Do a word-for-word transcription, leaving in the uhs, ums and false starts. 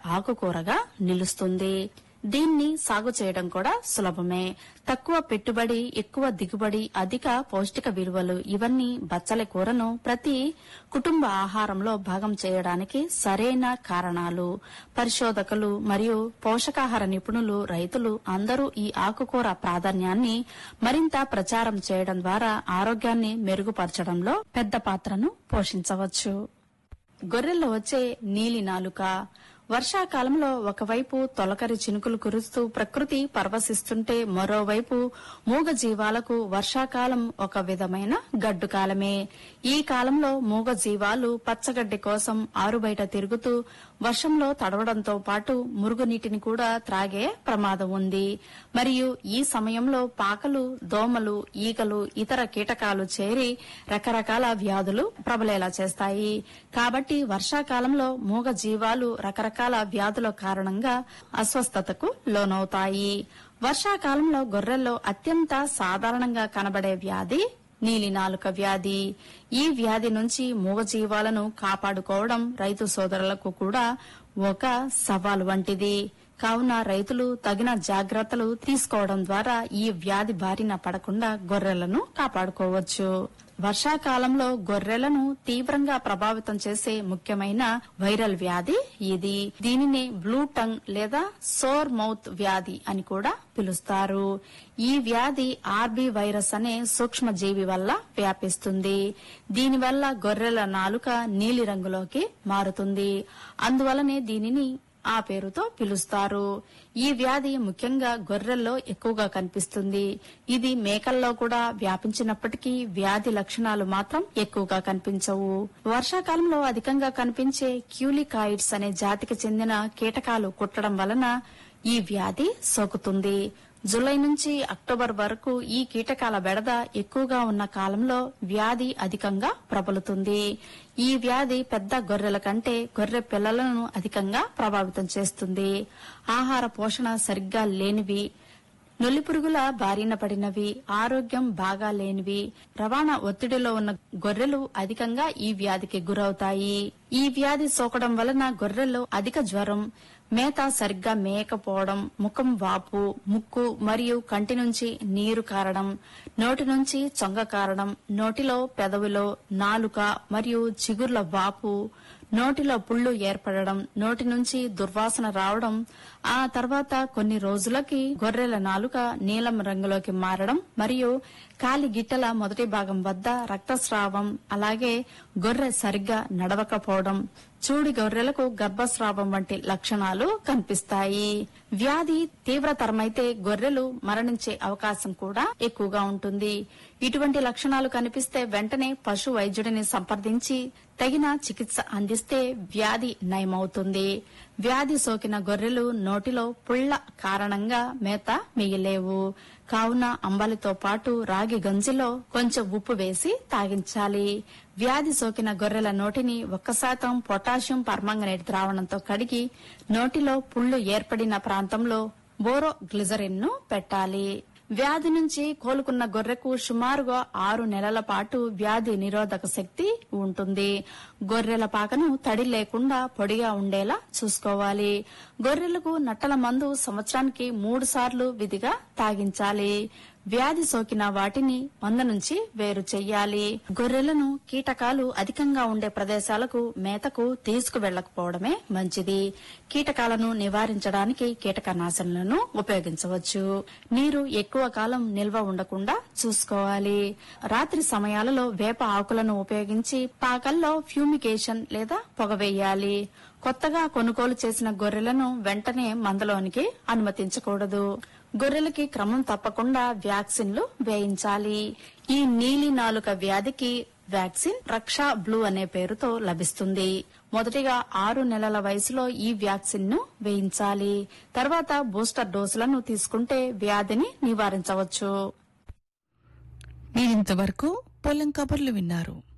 ఆకుకూరగా నిలుస్తుంది. దీన్ని సాగు చేయడం కూడా సులభమే. తక్కువ పెట్టుబడి, ఎక్కువ దిగుబడి, అధిక పౌష్టిక విలువలు ఇవన్నీ బచ్చలి కూరను ప్రతి కుటుంబ ఆహారంలో భాగం చేయడానికి సరైన కారణాలు. పరిశోధకులు మరియు పోషకాహార నిపుణులు, రైతులు అందరూ ఈ ఆకుకూర ప్రాధాన్యాన్ని మరింత ప్రచారం చేయడం ద్వారా ఆరోగ్యాన్ని మెరుగుపరచడంలో పెద్ద పాత్రను పోషించవచ్చు. గొర్రెల్లో వచ్చే నీలి నాలుక. వర్షాకాలంలో ఒకవైపు తొలకరి చినుకులు కురుస్తూ ప్రకృతి పరవశిస్తుంటే మరోవైపు మూగ జీవాలకు వర్షాకాలం ఒక విధమైన గడ్డు కాలమే. ఈ కాలంలో మూగ జీవాలు పచ్చగడ్డి కోసం ఆరుబయట తిరుగుతూ వర్షంలో తడవడంతో పాటు మురుగునీటిని కూడా త్రాగే ప్రమాదం ఉంది. మరియు ఈ సమయంలో పాకలు, దోమలు, ఈగలు, ఇతర కీటకాలు చేరి రకరకాల వ్యాధులు ప్రబలేలా చేస్తాయి. కాబట్టి వర్షాకాలంలో మూగ జీవాలు రకరకాల వ్యాధుల కారణంగా అస్వస్థతకు లోనవుతాయి. వర్షాకాలంలో గొర్రెల్లో అత్యంత సాధారణంగా కనబడే వ్యాధి నీలినాలుక వ్యాధి. ఈ వ్యాధి నుంచి మూగజీవాలను కాపాడుకోవడం రైతు సోదరులకు కూడా ఒక సవాలు వంటిది. కావున రైతులు తగిన జాగ్రత్తలు తీసుకోవడం ద్వారా ఈ వ్యాధి బారిన పడకుండా గొర్రెలను కాపాడుకోవచ్చు. వర్షాకాలంలో గొర్రెలను తీవ్రంగా ప్రభావితం చేసే ముఖ్యమైన వైరల్ వ్యాధి ఇది. దీనిని బ్లూ టంగ్ లేదా సోర్ మౌత్ వ్యాధి అని కూడా పిలుస్తారు. ఈ వ్యాధి ఆర్బీ వైరస్ అనే సూక్ష్మజీవి వల్ల వ్యాపిస్తుంది. దీనివల్ల గొర్రెల నాలుక నీలి రంగులోకి మారుతుంది. అందువలనే దీనిని ఆ పేరుతో పిలుస్తారు. ఈ వ్యాధి ముఖ్యంగా గొర్రెల్లో ఎక్కువగా కనిపిస్తుంది. ఇది మేకల్లో కూడా వ్యాపించినప్పటికీ వ్యాధి లక్షణాలు మాత్రం ఎక్కువగా కనిపించవు. వర్షాకాలంలో అధికంగా కనిపించే క్యూలికాయిడ్స్ అనే జాతికి చెందిన కీటకాలు కుట్టడం వలన ఈ వ్యాధి సోకుతుంది. జులై నుంచి అక్టోబర్ వరకు ఈ కీటకాల బెడద ఎక్కువగా ఉన్న కాలంలో వ్యాధి అధికంగా ప్రబలుతుంది. ఈ వ్యాధి పెద్ద గొర్రెల కంటే గొర్రె పిల్లలను అధికంగా ప్రభావితం చేస్తుంది. ఆహార పోషణ సరిగ్గా లేనివి, నొల్లిపురుగుల బారిన పడినవి, ఆరోగ్యం బాగా లేనివి, రవాణా ఒత్తిడిలో ఉన్న గొర్రెలు అధికంగా ఈ వ్యాధికి గురవుతాయి. ఈ వ్యాధి సోకడం వలన గొర్రెల్లో అధిక జ్వరం, మేత సరిగ్గా మేయకపోవడం, ముఖం వాపు, ముక్కు మరియు కంటి నుంచి నీరు కారడం, నోటి నుంచి చొంగ కారడం, నోటిలో, పెదవిలో, నాలుక మరియు చిగుర్ల వాపు, నోటిలో పుళ్లు ఏర్పడడం, నోటి నుంచి దుర్వాసన రావడం, ఆ తర్వాత కొన్ని రోజులకి గొర్రెల నాలుక నీలం రంగులోకి మారడం మరియు కాలి గిట్టల మొదటి భాగం వద్ద రక్తస్రావం, అలాగే గొర్రె సరిగ్గా నడవకపోవడం, చూడి గొర్రెలకు గర్భస్రావం వంటి లక్షణాలు కనిపిస్తాయి. వ్యాధి తీవ్రతరమైతే గొర్రెలు మరణించే అవకాశం కూడా ఎక్కువగా ఉంటుంది. ఇటువంటి లక్షణాలు కనిపిస్తే వెంటనే పశు వైద్యుడిని సంప్రదించి తగిన చికిత్స అందిస్తే వ్యాధి నయమవుతుంది. వ్యాధి సోకిన గొర్రెలు నోటిలో పుళ్ల కారణంగా మేత మిగిలేవు. కావున అంబలితో పాటు రాగి గంజిలో కొంచెం ఉప్పు వేసి తాగించాలి. వ్యాధి సోకిన గొర్రెల నోటిని ఒక్క శాతం పొటాషియం పర్మాంగనేట్ ద్రావణంతో కడిగి నోటిలో పుళ్లు ఏర్పడిన ప్రాంతంలో బోరో గ్లిజరిన్ ను పెట్టాలి. వ్యాధి నుంచి కోలుకున్న గొర్రెకు సుమారుగా ఆరు నెలల పాటు వ్యాధి నిరోధక శక్తి ఉంటుంది. గొర్రెల పాకను తడి లేకుండా పొడిగా ఉండేలా చూసుకోవాలి. గొర్రెలకు నట్టల మందు సంవత్సరానికి మూడు సార్లు విధిగా తాగించాలి. వ్యాధి సోకిన వాటిని మంద నుంచి వేరు చెయ్యాలి. గొర్రెలను కీటకాలు అధికంగా ఉండే ప్రదేశాలకు మేతకు తీసుకువెళ్లకపోవడమే మంచిది. కీటకాలను నివారించడానికి కీటకనాశనులను ఉపయోగించవచ్చు. నీరు ఎక్కువ కాలం నిల్వ ఉండకుండా చూసుకోవాలి. రాత్రి సమయాలలో వేప ఆకులను ఉపయోగించి పాకల్లో ఫ్యూమికేషన్ లేదా పొగ వేయాలి. కొత్తగా కొనుగోలు చేసిన గొర్రెలను వెంటనే మందలోనికి అనుమతించకూడదు. గొర్రెలకి క్రమం తప్పకుండా వ్యాక్సిన్లు వేయించాలి. ఈ నీలి నాలుక వ్యాధికి వ్యాక్సిన్ రక్షా బ్లూ అనే పేరుతో లభిస్తుంది. మొదటిగా ఆరు నెలల వయసులో ఈ వ్యాక్సిన్ ను వేయించాలి. తర్వాత బూస్టర్ డోసులను తీసుకుంటే వ్యాధిని నివారించవచ్చు. మీరింతవరకు పొలం కబుర్లు విన్నారు.